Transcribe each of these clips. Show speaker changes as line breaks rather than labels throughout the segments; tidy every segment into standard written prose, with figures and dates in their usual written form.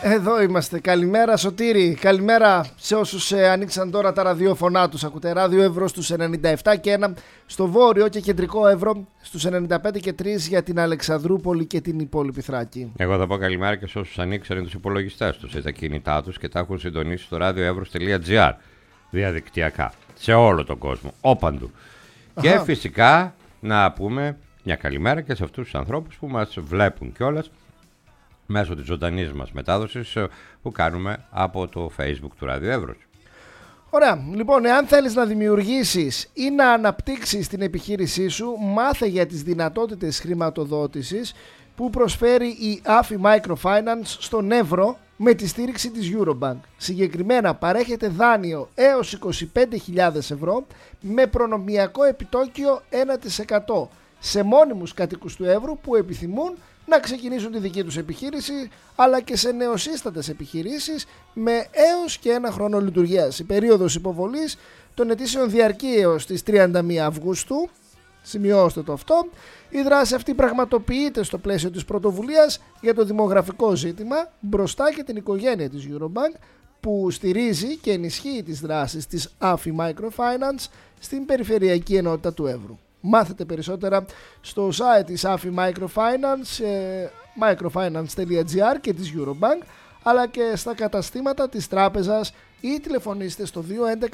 Εδώ είμαστε. Καλημέρα Σωτήρη. Καλημέρα σε όσους ανοίξαν τώρα τα ραδιόφωνά τους. Ακούτε Ράδιο Εύρω στους 97 και 1 στο βόρειο και κεντρικό Εύρω στους 95 και 3 για την Αλεξανδρούπολη και την υπόλοιπη Θράκη.
Εγώ θα πω καλημέρα και σε όσους ανοίξαν τους υπολογιστές τους ή τα κινητά τους και τα έχουν συντονίσει στο radioevrus.gr διαδικτυακά σε όλο τον κόσμο, όπαντου. Και φυσικά να πούμε μια καλημέρα και σε αυτούς τους ανθρώπους που μας βλέπουν κιόλας μέσω της ζωντανής μας μετάδοσης που κάνουμε από το Facebook του Ράδιο Εύρος.
Ωραία, λοιπόν, εάν θέλεις να δημιουργήσεις ή να αναπτύξεις την επιχείρησή σου, μάθε για τις δυνατότητες χρηματοδότησης που προσφέρει η AFI Microfinance στον Εύρο με τη στήριξη της Eurobank. Συγκεκριμένα παρέχεται δάνειο έως 25.000 ευρώ με προνομιακό επιτόκιο 1% σε μόνιμους κατοίκους του Εύρου που επιθυμούν να ξεκινήσουν τη δική τους επιχείρηση, αλλά και σε νεοσύστατες επιχειρήσεις με έως και 1 χρόνο λειτουργίας. Η περίοδος υποβολής των αιτήσεων διαρκεί έως τις 31 Αυγούστου. Σημειώστε το αυτό. Η δράση αυτή πραγματοποιείται στο πλαίσιο της πρωτοβουλίας για το δημογραφικό ζήτημα μπροστά και την οικογένεια της Eurobank, που στηρίζει και ενισχύει τις δράσεις της AFI Microfinance στην περιφερειακή ενότητα του Εύρου. Μάθετε περισσότερα στο site της AFI Microfinance, microfinance.gr και της Eurobank, αλλά και στα καταστήματα της τράπεζας ή τηλεφωνήστε στο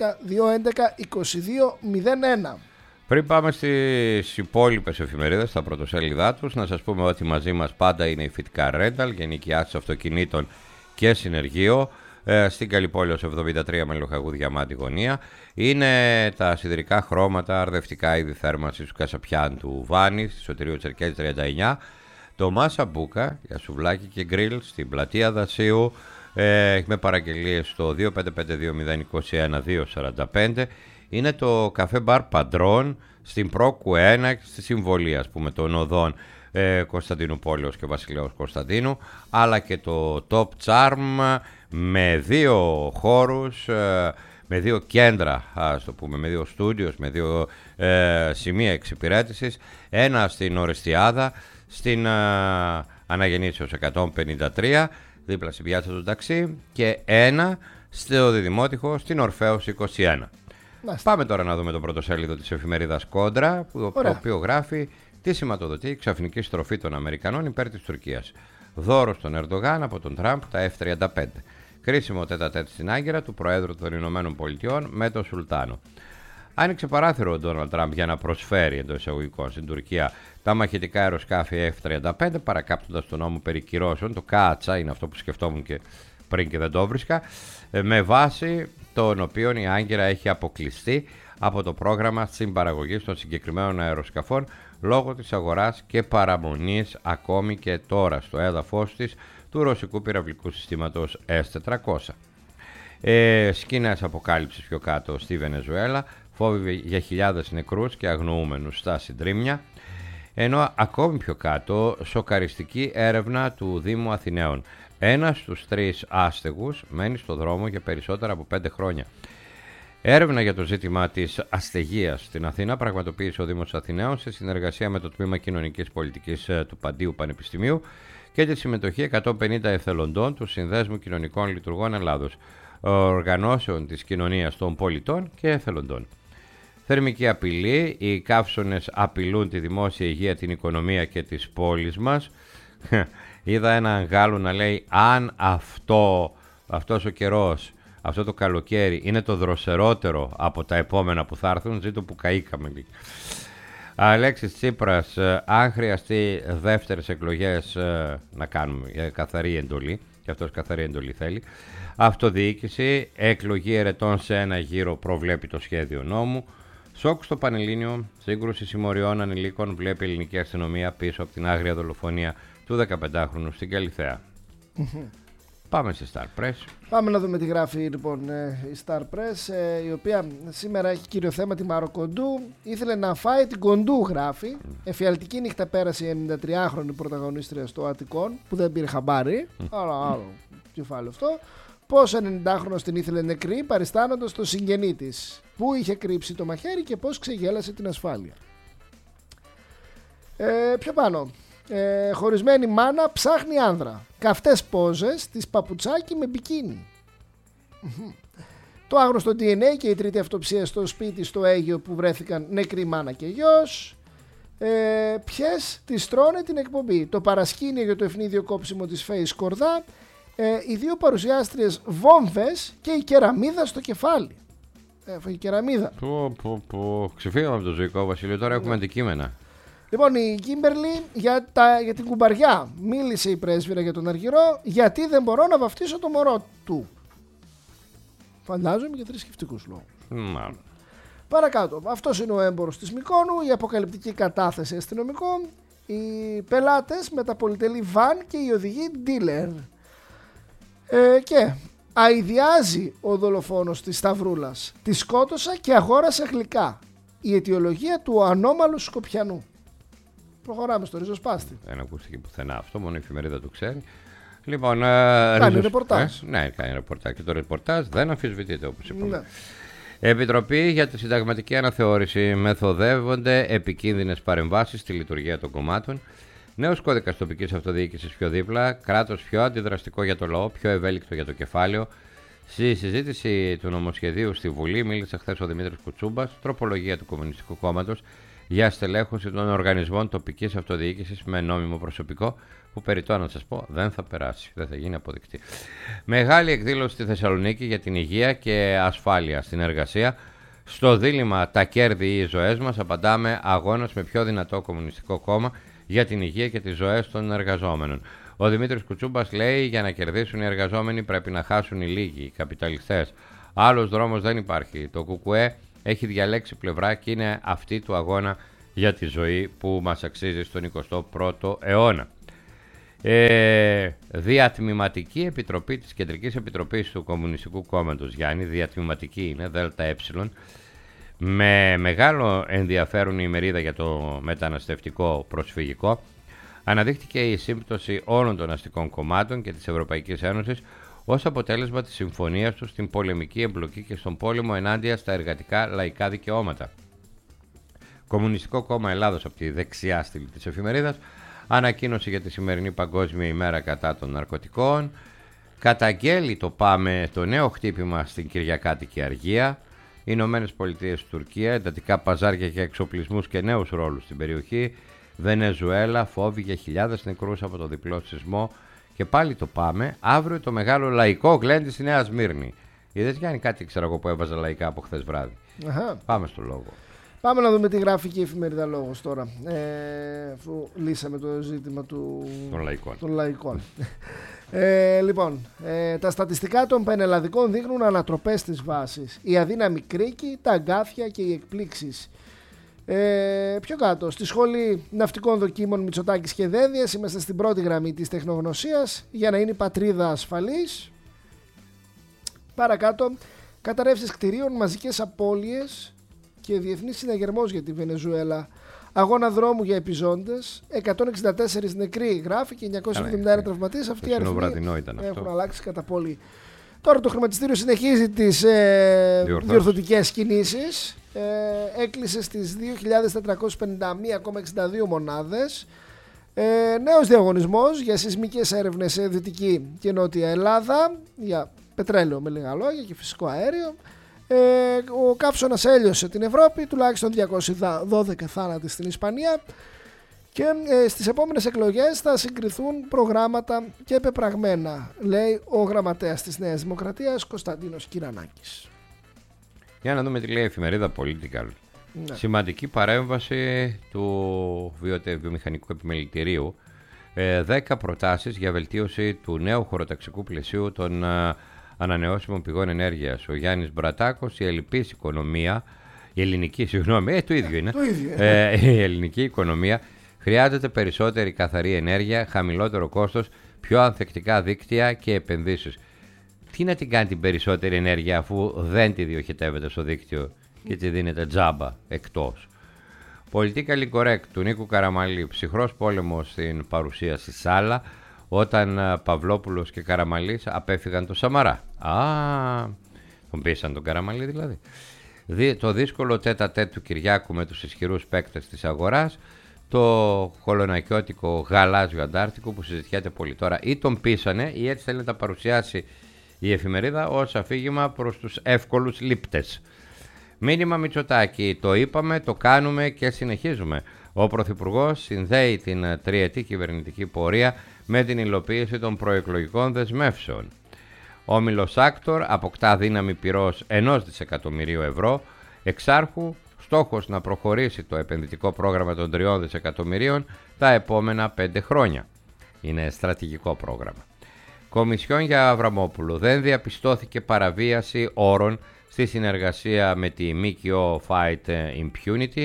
211-211-2201.
Πριν πάμε στις υπόλοιπες εφημερίδες, στα πρωτοσέλιδά τους, να σας πούμε ότι μαζί μας πάντα είναι η Fitcar Rental, γενική άσκηση αυτοκινήτων και συνεργείο, στην Καλυπόλεως 73 με Λοχαγού Διαμάντη γωνία. Είναι τα σιδηρικά χρώματα, αρδευτικά είδη θέρμανσης του Κασαπιάν του Βάνη, στη Σωτηρίου Τσερκέζη 39, το Μάσα Μπούκα για σουβλάκι και γκριλ στην πλατεία Δασίου, με παραγγελίες στο 2552-021-245. Είναι το καφέ μπαρ Παντρών στην Πρόκου 1 στη Συμβολή, ας πούμε, των οδών Κωνσταντίνου Πόλεως και Βασιλέως Κωνσταντίνου, αλλά και το Top Charm με 2 χώρους, με 2 κέντρα, ας το πούμε, με 2 στούντιος, με 2 σημεία εξυπηρέτησης, ένα στην Ορεστιάδα, στην Αναγεννήσεως 153, δίπλα στην πιάτσα του Ταξί, και ένα στο Διδημότυχο στην Ορφέως 21. Πάμε τώρα να δούμε το πρωτοσέλιδο της εφημερίδας Κόντρα, το οποίο γράφει τι σηματοδοτεί η ξαφνική στροφή των Αμερικανών υπέρ της Τουρκίας. Δώρο στον Ερντογάν από τον Τραμπ τα F-35. Κρίσιμο τέτα-τέτ στην Άγκυρα του Προέδρου των Ηνωμένων Πολιτειών με τον Σουλτάνο. Άνοιξε παράθυρο ο Ντόναλντ Τραμπ για να προσφέρει εντός εισαγωγικών στην Τουρκία τα μαχητικά αεροσκάφη F-35, παρακάπτοντας τον νόμο περί κυρώσεων. Το ΚΑΤΣΑ είναι αυτό που σκεφτόμουν και πριν και δεν το βρίσκα, με βάση τον οποίο η Άγκυρα έχει αποκλειστεί από το πρόγραμμα συμπαραγωγής των συγκεκριμένων αεροσκαφών λόγω της αγοράς και παραμονής ακόμη και τώρα στο έδαφος της του ρωσικού πυραυλικού συστήματος S-400. Σκηνές αποκάλυψης πιο κάτω στη Βενεζουέλα, φόβοι για χιλιάδες νεκρούς και αγνοούμενους στα συντρίμμια, ενώ ακόμη πιο κάτω σοκαριστική έρευνα του Δήμου Αθηναίων. 1 στους 3 άστεγους μένει στο δρόμο για περισσότερα από 5 χρόνια. Έρευνα για το ζήτημα της αστεγίας στην Αθήνα πραγματοποίησε ο Δήμος Αθηναίων σε συνεργασία με το Τμήμα Κοινωνικής Πολιτικής του Παντίου Πανεπιστημίου και τη συμμετοχή 150 εθελοντών του Συνδέσμου Κοινωνικών Λειτουργών Ελλάδος, οργανώσεων της κοινωνίας των πολιτών και εθελοντών. Θερμική απειλή, οι καύσωνες απειλούν τη δημόσια υγεία, την οικονομία και τις πόλεις μας. Είδα έναν Γάλλο να λέει, αν αυτός ο καιρός, αυτό το καλοκαίρι είναι το δροσερότερο από τα επόμενα που θα έρθουν, ζήτω που καήκαμε λίγο. Αλέξης Τσίπρας, αν χρειαστεί δεύτερες εκλογές να κάνουμε καθαρή εντολή, και αυτός καθαρή εντολή θέλει. Αυτοδιοίκηση, εκλογή ερετών σε ένα γύρο προβλέπει το σχέδιο νόμου. Σοκ στο Πανελλήνιο, σύγκρουση συμμοριών ανηλίκων βλέπει η ελληνική αστυνομία πίσω από την άγρια δολοφονία του 15χρονου στην Καλιθέα. Πάμε στη Star Press.
Πάμε να δούμε τι γράφει λοιπόν η Star Press, η οποία σήμερα έχει κύριο θέμα τη Μαροκοντού. Ήθελε να φάει την κοντού, γράφει. Εφιαλτική νύχτα πέρασε η 93χρονη πρωταγωνίστρια στο Αττικόν, που δεν πήρε χαμπάρι. Άλλο κεφάλαιο αυτό. Πώς 90χρονος την ήθελε νεκρή, παριστάνοντας το συγγενή της, που είχε κρύψει το μαχαίρι και πώς ξεγέλασε την ασφάλεια. Πιο πάνω. Χωρισμένη μάνα ψάχνει άνδρα. Καυτές πόζες, της παπουτσάκι με μπικίνι. Το άγνωστο DNA και η τρίτη αυτοψία στο σπίτι στο Αίγυο που βρέθηκαν νεκρή μάνα και γιος. Ποιες τις τρώνε την εκπομπή. Το παρασκήνιο για το ευνίδιο κόψιμο της Φέης Κορδά. Οι δύο παρουσιάστριες βόμβες και η κεραμίδα στο κεφάλι. Έφαγε κεραμίδα.
Ξεφύγαμε από το ζωικό Βασίλειο, τώρα έχουμε αντικείμενα.
Λοιπόν, η Κίμπερλι για την κουμπαριά. Μίλησε η πρέσβυρα για τον Αργυρό. Γιατί δεν μπορώ να βαφτίσω το μωρό του. Φαντάζομαι για θρησκευτικούς λόγους.
Μάλλον.
Παρακάτω. Αυτός είναι ο έμπορος της Μυκόνου. Η αποκαλυπτική κατάθεση αστυνομικών. Οι πελάτες με τα πολυτελή βαν και οι οδηγοί dealer. Και αηδιάζει ο δολοφόνος της Σταυρούλας. Τη σκότωσα και αγόρασα γλυκά. Η αιτιολογία του ανώμαλου Σκοπιανού. Προχωράμε στο ριζοσπάστη.
Δεν ακούστηκε πουθενά αυτό, μόνο η εφημερίδα το ξέρει. Λοιπόν,
κάνει ρεπορτάζ.
Ναι, κάνει ρεπορτάζ. Και το ρεπορτάζ δεν αμφισβητείται, όπως είπαμε.
Ναι.
Επιτροπή για τη συνταγματική αναθεώρηση. Μεθοδεύονται επικίνδυνες παρεμβάσεις στη λειτουργία των κομμάτων. Νέος κώδικας τοπικής αυτοδιοίκησης πιο δίπλα. Κράτος πιο αντιδραστικό για το λαό, πιο ευέλικτο για το κεφάλαιο. Στη συζήτηση του νομοσχεδίου στη Βουλή μίλησε χθες ο Δημήτρης Κουτσούμπας, τροπολογία του Κομμουνιστικού Κόμματος για στελέχωση των οργανισμών τοπικής αυτοδιοίκησης με νόμιμο προσωπικό, που περιττό να σας πω δεν θα περάσει, δεν θα γίνει αποδεκτή. Μεγάλη εκδήλωση στη Θεσσαλονίκη για την υγεία και ασφάλεια στην εργασία. Στο δίλημμα τα κέρδη ή οι ζωές μας απαντάμε αγώνας με πιο δυνατό κομμουνιστικό κόμμα για την υγεία και τις ζωές των εργαζόμενων. Ο Δημήτρης Κουτσούμπας λέει: για να κερδίσουν οι εργαζόμενοι πρέπει να χάσουν οι λίγοι, οι καπιταλιστές. Άλλος δρόμος δεν υπάρχει. Το ΚΚΕ έχει διαλέξει πλευρά και είναι αυτή του αγώνα για τη ζωή που μας αξίζει στον 21ο αιώνα. Διατμηματική επιτροπή της Κεντρικής Επιτροπής του Κομμουνιστικού Κόμματος, Γιάννη, διατμηματική είναι, ΔΕΛΤΑ, με μεγάλο ενδιαφέρον η ημερίδα για το μεταναστευτικό προσφυγικό. Αναδείχθηκε η σύμπτωση όλων των αστικών κομμάτων και της Ευρωπαϊκής Ένωσης ως αποτέλεσμα της συμφωνίας τους στην πολεμική εμπλοκή και στον πόλεμο ενάντια στα εργατικά λαϊκά δικαιώματα. Κομμουνιστικό Κόμμα Ελλάδος, από τη δεξιά στήλη της εφημερίδας, ανακοίνωση για τη σημερινή Παγκόσμια ημέρα κατά των ναρκωτικών. Καταγγέλει το ΠΑΜΕ το νέο χτύπημα στην Κυριακάτικη Αργία. Οι Ηνωμένες Πολιτείες, Τουρκία, εντατικά παζάρια για εξοπλισμούς και νέους ρόλους στην περιοχή. Βενεζουέλα, φόβοι για χιλιάδες νεκρούς από το διπλό σεισμό. Και πάλι το ΠΑΜΕ. Αύριο το μεγάλο λαϊκό γλέντι στη Νέα Σμύρνη. Είδες, Γιάννη, κάτι ξέρω εγώ που έβαζα λαϊκά από χθες βράδυ. Πάμε στο λόγο.
Πάμε να δούμε τι γράφει και η εφημερίδα Λόγος τώρα, αφού λύσαμε το ζήτημα των λαϊκών. Λοιπόν, τα στατιστικά των πανελλαδικών δείχνουν ανατροπές στις βάσεις. Η αδύναμη κρίκη, τα αγκάθια και οι εκπλήξεις. Πιο κάτω, στη Σχολή Ναυτικών Δοκίμων Μητσοτάκης και Δένδιας είμαστε στην πρώτη γραμμή της τεχνογνωσίας για να είναι η πατρίδα ασφαλής. Παρακάτω, καταρρεύσεις κτηρίων, μαζικές απώλειες και διεθνής συναγερμός για τη Βενεζουέλα. Αγώνα δρόμου για επιζώντες, 164 νεκροί γράφει και 971 τραυματίες. Αυτοί οι αριθμοί έχουν αλλάξει κατά πολύ. Τώρα το χρηματιστήριο συνεχίζει τις διορθωτικές κινήσεις. Έκλεισε στις 2.451,62 μονάδες. Νέος διαγωνισμός για σεισμικές έρευνες σε Δυτική και Νότια Ελλάδα, για πετρέλαιο με λίγα λόγια και φυσικό αέριο. Ο καύσωνας έλειωσε την Ευρώπη, τουλάχιστον 212 θάνατοι στην Ισπανία. Και στις επόμενες εκλογές θα συγκριθούν προγράμματα και πεπραγμένα, λέει ο γραμματέας της Νέας Δημοκρατίας Κωνσταντίνος Κυρανάκης.
Για να δούμε τι λέει η εφημερίδα Political. Ναι. Σημαντική παρέμβαση του βιομηχανικού επιμελητηρίου. 10 προτάσεις για βελτίωση του νέου χωροταξικού πλαισίου των ανανεώσιμων πηγών ενέργειας. Ο Γιάννης Μπρατάκος, η ελλειπής οικονομία, η ελληνική, συγγνώμη, το ίδιο είναι. Η ελληνική οικονομία χρειάζεται περισσότερη καθαρή ενέργεια, χαμηλότερο κόστος, πιο ανθεκτικά δίκτυα και επενδύσεις. Τι να την κάνει την περισσότερη ενέργεια αφού δεν τη διοχετεύεται στο δίκτυο και τη δίνεται τζάμπα εκτός. Politically correct του Νίκου Καραμαλή. Ψυχρός πόλεμος στην παρουσίαση Σάλα όταν Παυλόπουλος και Καραμαλής απέφυγαν το Σαμαρά. Τον πείσαν τον Καραμαλή δηλαδή. Το δύσκολο τέτα-τέτ του Κυριάκου με τους ισχυρούς παίκτες της αγοράς. το χολωνακιώτικο γαλάζιο αντάρτικο που συζητιέται πολύ τώρα. Ή τον πείσανε ή έτσι θέλει να τα παρουσιάσει η εφημερίδα ως αφήγημα προς τους εύκολους λήπτες. Μήνυμα Μητσοτάκη, το είπαμε, το κάνουμε και συνεχίζουμε. Ο Πρωθυπουργός συνδέει την τριετή κυβερνητική πορεία με την υλοποίηση των προεκλογικών δεσμεύσεων. Ο Όμιλος Άκτορ αποκτά δύναμη πυρός 1 δισεκατομμυρίου ευρώ. Εξάρχου, στόχος να προχωρήσει το επενδυτικό πρόγραμμα των 3 δισεκατομμυρίων τα επόμενα 5 χρόνια. Είναι στρατηγικό πρόγραμμα. Κομισιόν για Αβραμόπουλο. Δεν διαπιστώθηκε παραβίαση όρων στη συνεργασία με τη ΜΚΟ Fight Impunity.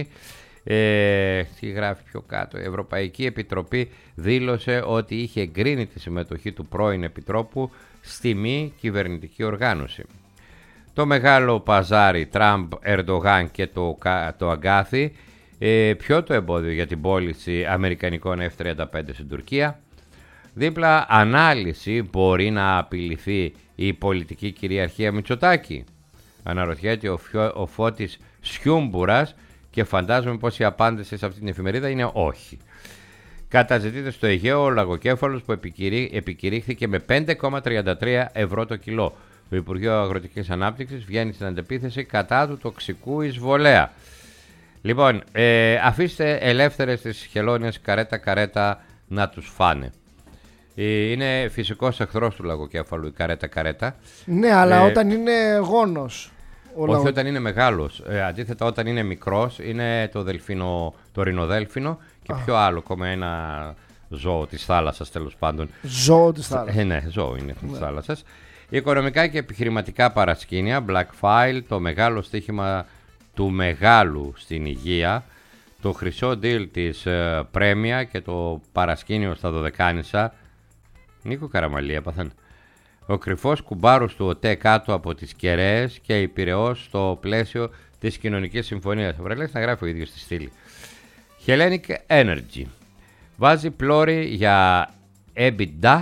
Τι γράφει πιο κάτω? Η Ευρωπαϊκή Επιτροπή δήλωσε ότι είχε εγκρίνει τη συμμετοχή του πρώην Επιτρόπου στη μη κυβερνητική οργάνωση. Το μεγάλο παζάρι Τραμπ, Ερντογάν και το αγκάθι. Ποιο το εμπόδιο για την πώληση αμερικανικών F-35 στην Τουρκία? Δίπλα ανάλυση, μπορεί να απειληθεί η πολιτική κυριαρχία Μητσοτάκη? Αναρωτιέται ο Φώτης Σιούμπουρας και φαντάζομαι πως η απάντηση σε αυτή την εφημερίδα είναι όχι. Καταζητείται στο Αιγαίο ο λαγοκέφαλος που επικηρύχθηκε με 5,33 ευρώ το κιλό. Το Υπουργείο Αγροτικής Ανάπτυξης βγαίνει στην αντεπίθεση κατά του τοξικού εισβολέα. Λοιπόν, αφήστε ελεύθερες τις χελώνες καρέτα να τους φάνε. Είναι φυσικός εχθρός του λαγοκέφαλου η καρέτα.
Ναι, αλλά όταν είναι γόνος.
Όχι όταν είναι μεγάλος. Αντίθετα, όταν είναι μικρός είναι το ρινοδέλφινο και πιο άλλο ακόμα ένα ζώο της θάλασσας, τέλος πάντων.
Ζώο της θάλασσας.
Ναι, ζώο είναι της θάλασσας. Οικονομικά και επιχειρηματικά παρασκήνια, Black File, το μεγάλο στοίχημα του μεγάλου στην υγεία, το χρυσό deal της Πρέμια και το παρασκήνιο στα Δωδεκάνησα. Νίκο Καραμαλή έπαθαν. Ο κρυφός κουμπάρος του ΟΤΕ κάτω από τις Κεραίες και η Πειραιώς στο πλαίσιο της κοινωνικής συμφωνίας. Θα βρελέξει να γράφει ο ίδιος στη στήλη. Hellenic Energy βάζει πλώρη για EBITDA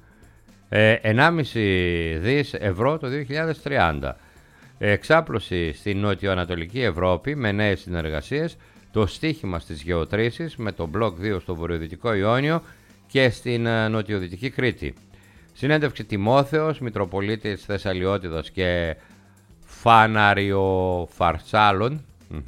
1,5 δις ευρώ το 2030. Εξάπλωση στην νοτιοανατολική Ευρώπη με νέες συνεργασίες, το στίχημα στις γεωτρήσεις με το Μπλοκ 2 στο βορειοδυτικό Ιόνιο και στην νοτιοδυτική Κρήτη. Συνέντευξη Τιμόθεος, Μητροπολίτης Θεσσαλιώτιδος και Φαναριοφαρσάλων.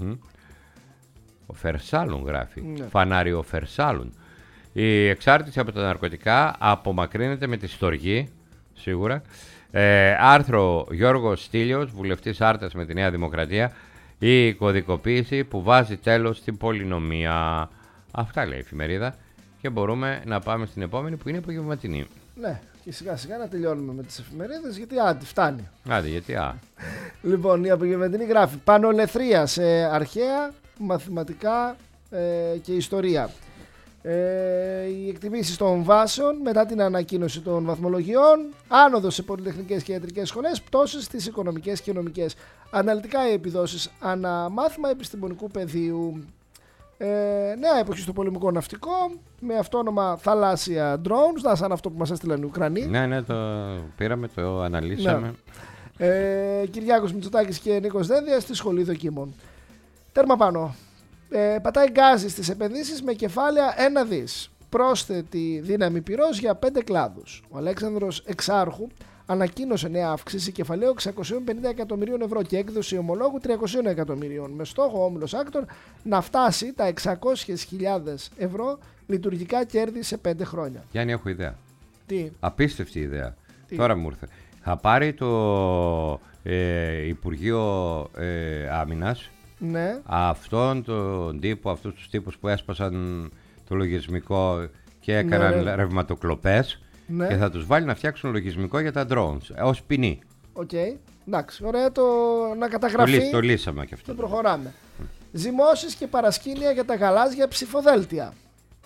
Ο Φερσάλων γράφει. Ναι. Φαναριοφερσάλων. Η εξάρτηση από τα ναρκωτικά απομακρύνεται με τη στοργή, σίγουρα. Άρθρο Γιώργος Στήλιος, βουλευτής Άρτας με τη Νέα Δημοκρατία. Η κωδικοποίηση που βάζει τέλος στην πολυνομία. Αυτά λέει η εφημερίδα. Και μπορούμε να πάμε στην επόμενη που είναι απογευματινή.
Ναι, και σιγά σιγά να τελειώνουμε με τις εφημερίδες γιατί φτάνει.
Γιατί
Λοιπόν, η απογευματινή γράφει πανολεθρία σε αρχαία, μαθηματικά και ιστορία. Οι εκτιμήσεις των βάσεων μετά την ανακοίνωση των βαθμολογιών, άνοδος σε πολυτεχνικές και ιατρικές σχολές, πτώσεις στις οικονομικές και νομικές. Αναλυτικά οι επιδόσεις αναμάθημα επιστημονικού πεδίου. Νέα εποχή στο πολεμικό ναυτικό με αυτόνομα θαλάσσια drones, σαν αυτό που μας έστειλαν οι Ουκρανοί.
Ναι, το πήραμε, το αναλύσαμε.
Κυριάκος Μητσοτάκης και Νίκος Δένδιας στη σχολή δοκίμων. Τέρμα πάνω. Πατάει γκάζι στις επενδύσεις με κεφάλαια 1 δις. Πρόσθετη δύναμη πυρός για 5 κλάδους. Ο Αλέξανδρος Εξάρχου ανακοίνωσε νέα αύξηση κεφαλαίου 650 εκατομμυρίων ευρώ και έκδοση ομολόγου 300 εκατομμυρίων, με στόχο ο Όμιλος Άκτορ να φτάσει τα 600.000 ευρώ λειτουργικά κέρδη σε 5 χρόνια.
Γιάννη, έχω ιδέα.
Τι?
Απίστευτη ιδέα. Τώρα μου ήρθε. Θα πάρει το Υπουργείο Άμυνας,
ναι,
αυτόν τον τύπο, αυτούς τους τύπους που έσπασαν το λογισμικό και έκαναν ρευματοκλοπές, ναι, και θα τους βάλει να φτιάξουν λογισμικό για τα drones ως ποινή.
Οκ, εντάξει, ωραία να καταγραφεί.
Το λύσαμε και αυτό.
Και προχωράμε. Ζυμώσεις και παρασκήνια για τα γαλάζια ψηφοδέλτια.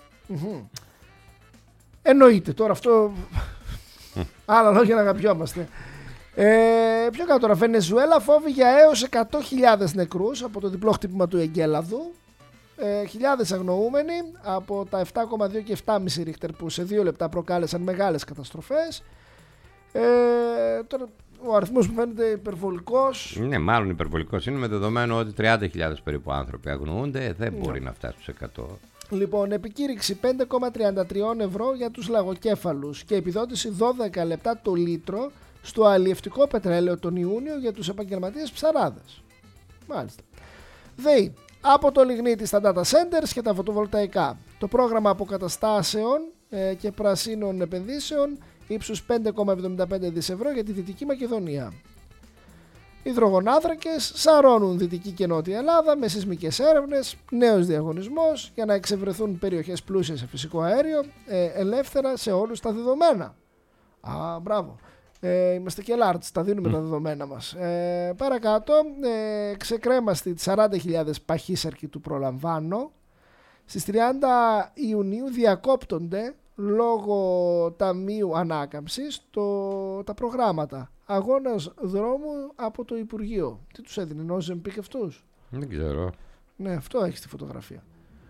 Εννοείται τώρα αυτό. Άλλα λόγια να αγαπιόμαστε. Πιο κάτω τώρα, Βενεζουέλα φόβη για έως 100.000 νεκρούς από το διπλό χτύπημα του εγκέλαδου. Χιλιάδες αγνοούμενοι από τα 7,2 και 7,5 ρίχτερ που σε 2 λεπτά προκάλεσαν μεγάλες καταστροφές. Τώρα ο αριθμός που φαίνεται υπερβολικός.
Ναι, μάλλον υπερβολικός είναι, με δεδομένο ότι 30.000 περίπου άνθρωποι αγνοούνται. Δεν μπορεί να φτάσει στους 100.
Λοιπόν, επικήρυξη 5,33 ευρώ για τους λαγοκέφαλους και επιδότηση 12 λεπτά το λίτρο στο αλλιευτικό πετρέλαιο τον Ιούνιο για τους επαγγελματίες ψαράδες. Μάλιστα. ΔΕΗ. Από το λιγνίτη στα data centers και τα φωτοβολταϊκά. Το πρόγραμμα αποκαταστάσεων και πρασίνων επενδύσεων ύψους 5,75 δις ευρώ για τη Δυτική Μακεδονία. Υδρογονάνθρακες σαρώνουν Δυτική και Νότια Ελλάδα με σεισμικές έρευνες, νέος διαγωνισμός για να εξευρεθούν περιοχές πλούσιες σε φυσικό αέριο, ελεύθερα σε όλους τα δεδομένα. Μπράβο. Είμαστε και large, τα δίνουμε τα δεδομένα μας. Παρακάτω, ξεκρέμαστη 40.000 παχύσαρκοι του προλαμβάνω. Στις 30 Ιουνίου διακόπτονται λόγω Ταμείου Ανάκαμψης τα προγράμματα. Αγώνας δρόμου από το Υπουργείο. Τι τους έδινε, Νόζεμπικ και αυτούς?
Δεν ξέρω.
Ναι, αυτό έχει στη φωτογραφία.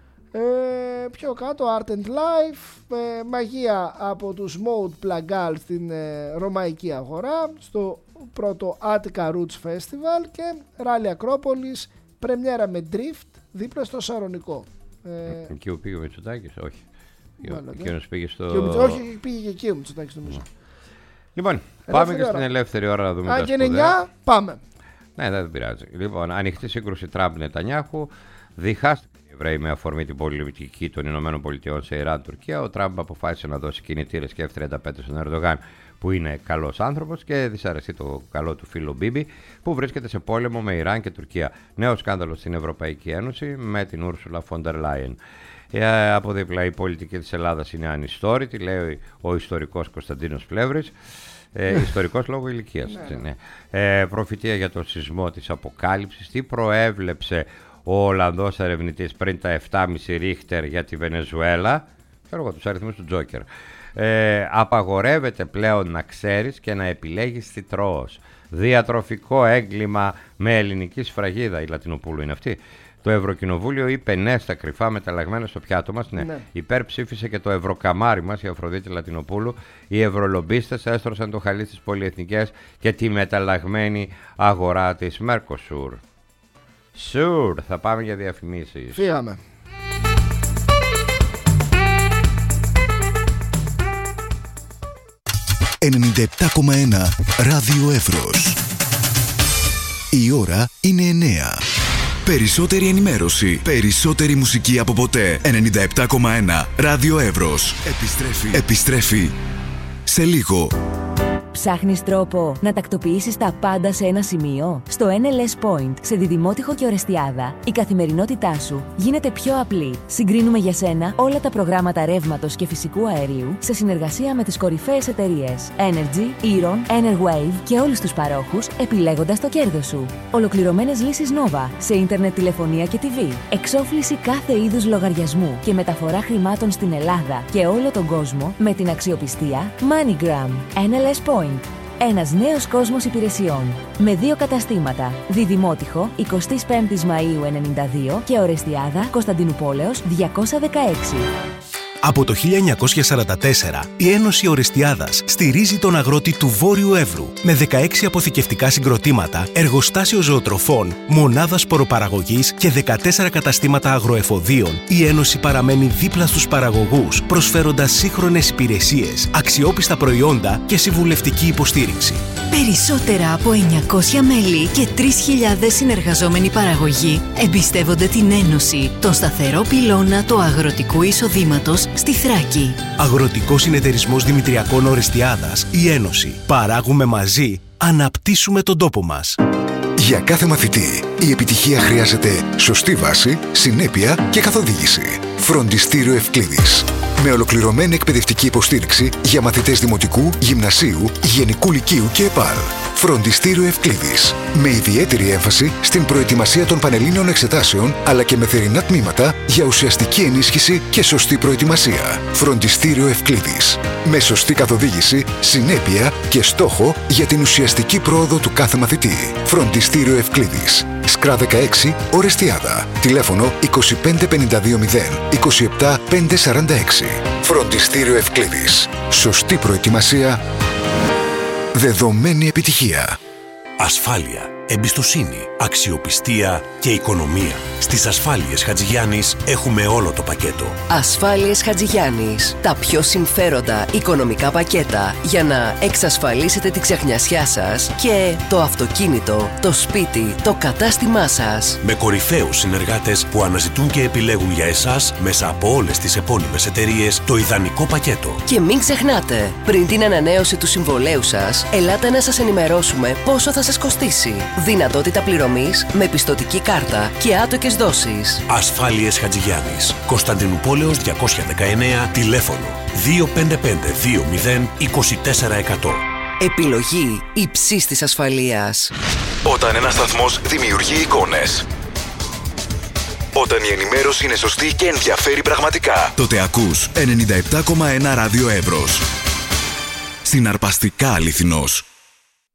Πιο κάτω, Art and Life, μαγεία από τους Mode Plagal στην Ρωμαϊκή Αγορά, στο πρώτο Attica Roots Festival και Rally Ακρόπολης, πρεμιέρα με Drift δίπλα στο Σαρονικό.
Και ο πήγε ο Μητσοτάκης, όχι. Εκείνος πήγε στο...
Όχι, πήγε και εκεί ο Μητσοτάκης νομίζω.
Λοιπόν, πάμε και στην ελεύθερη ώρα να δούμε τα σπουδαία.
9, πάμε.
Ναι, δεν πειράζει. Λοιπόν, ανοιχτή σύγκρουση Τραμπ-Νετανιάχου. Διχάστηκαν οι Εβραίοι με αφορμή την πολιτική των ΗΠΑ σε Ιράν-Τουρκία. Ο Τραμπ αποφάσισε να δώσει κινητήρες και F-35 στον Ερντογάν, που είναι καλός άνθρωπος, και δυσαρεστεί το καλό του φίλο Μπίμπι, που βρίσκεται σε πόλεμο με Ιράν και Τουρκία. Νέο σκάνδαλο στην Ευρωπαϊκή Ένωση με την Ούρσουλα Φοντερ Λάιεν. Από δίπλα, η πολιτική της Ελλάδας είναι ανιστόρητη, λέει ο ιστορικός Κωνσταντίνος Πλεύρης. Ιστορικός λόγω ηλικίας. Προφητεία για τον σεισμό της αποκάλυψης. Τι προέβλεψε ο Ολλανδός ερευνητής πριν τα 7,5 ρίχτερ για τη Βενεζουέλα? Ξέρω εγώ τους αριθμούς του Τζόκερ. Απαγορεύεται πλέον να ξέρεις και να επιλέγεις τι τρως. Διατροφικό έγκλημα με ελληνική σφραγίδα. Η Λατινοπούλου είναι αυτή. Το Ευρωκοινοβούλιο είπε ναι στα κρυφά μεταλλαγμένα στο πιάτο μας. Ναι. Υπερψήφισε και το Ευρωκαμάρι μας, η Αφροδίτη Λατινοπούλου. Οι ευρωλομπίστες έστρωσαν το χαλί στις πολυεθνικές και τη μεταλλαγμένη αγορά της Mercosur. Θα πάμε για διαφημίσεις.
Φύγαμε.
«97,1 Ράδιο Εύρος». Η ώρα είναι 9. Περισσότερη ενημέρωση, περισσότερη μουσική από ποτέ. 97,1 Ράδιο Εύρος. Επιστρέφει σε λίγο.
Ψάχνεις τρόπο να τακτοποιήσεις τα πάντα σε ένα σημείο? Στο NLS Point, σε Διδημότυχο και Ορεστιάδα, η καθημερινότητά σου γίνεται πιο απλή. Συγκρίνουμε για σένα όλα τα προγράμματα ρεύματος και φυσικού αερίου σε συνεργασία με τις κορυφαίες εταιρείες Energy, Eron, Enerwave και όλους τους παρόχους, επιλέγοντας το κέρδος σου. Ολοκληρωμένες λύσεις Nova σε ίντερνετ, τηλεφωνία και TV. Εξόφληση κάθε είδους λογαριασμού και μεταφορά χρημάτων στην Ελλάδα και όλο τον κόσμο με την αξιοπιστία MoneyGram. NLS Point. Ένας νέος κόσμος υπηρεσιών. Με 2 καταστήματα. Διδημότυχο, 25 Μαΐου 92 και Ορεστιάδα, Κωνσταντινούπολεως 216.
Από το 1944, η Ένωση Ορεστιάδας στηρίζει τον αγρότη του Βόρειου Εύρου με 16 αποθηκευτικά συγκροτήματα, εργοστάσιο ζωοτροφών, μονάδα σποροπαραγωγής και 14 καταστήματα αγροεφοδίων. Η Ένωση παραμένει δίπλα στους παραγωγούς, προσφέροντας σύγχρονες υπηρεσίες, αξιόπιστα προϊόντα και συμβουλευτική υποστήριξη.
Περισσότερα από 900 μέλη και 3.000 συνεργαζόμενοι παραγωγοί εμπιστεύονται την Ένωση, τον σταθερό πυλώνα του αγροτικού εισοδήματος στη Θράκη.
Αγροτικός Συνεταιρισμός Δημητριακών Ορεστιάδας, η Ένωση. Παράγουμε μαζί, αναπτύσσουμε τον τόπο μας. Για κάθε μαθητή, η επιτυχία χρειάζεται σωστή βάση, συνέπεια και καθοδήγηση. Φροντιστήριο Ευκλήδης. Με ολοκληρωμένη εκπαιδευτική υποστήριξη για μαθητές δημοτικού, γυμνασίου, γενικού λυκείου και ΕΠΑΛ. Φροντιστήριο Ευκλήδης. Με ιδιαίτερη έμφαση στην προετοιμασία των πανελλήνιων εξετάσεων, αλλά και με θερινά τμήματα για ουσιαστική ενίσχυση και σωστή προετοιμασία. Φροντιστήριο Ευκλήδης. Με σωστή καθοδήγηση, συνέπεια και στόχο για την ουσιαστική πρόοδο του κάθε μαθητή. Φροντιστήριο Ευκλήδης. Σκρά 16, Ορεστιάδα. Τηλέφωνο 25520 27546. Φροντιστήριο Ευκλήδης. Σωστή προετοιμασία, δεδομένη επιτυχία. Ασφάλεια. εμπιστοσύνη, αξιοπιστία και οικονομία. Στις Ασφάλειες Χατζηγιάννης έχουμε όλο το πακέτο.
Ασφάλειες Χατζηγιάννης. Τα πιο συμφέροντα οικονομικά πακέτα για να εξασφαλίσετε τη ξεχνιασιά σας και το αυτοκίνητο, το σπίτι, το κατάστημά σας.
Με κορυφαίους συνεργάτες που αναζητούν και επιλέγουν για εσάς μέσα από όλες τις επώνυμες εταιρείες το ιδανικό πακέτο.
Και μην ξεχνάτε, πριν την ανανέωση του συμβολαίου σας, ελάτε να σας ενημερώσουμε πόσο θα σας κοστίσει. Δυνατότητα πληρωμής με πιστωτική κάρτα και άτοκες δόσεις.
Ασφάλειες Χατζηγιάννης. Κωνσταντινούπολεως 219, τηλέφωνο 25520
Επιλογή υψής της ασφαλείας.
Όταν ένας σταθμός δημιουργεί εικόνες, όταν η ενημέρωση είναι σωστή και ενδιαφέρει πραγματικά,
τότε ακούς 97,1 ράδιο Εύρος. Συναρπαστικά αληθινός.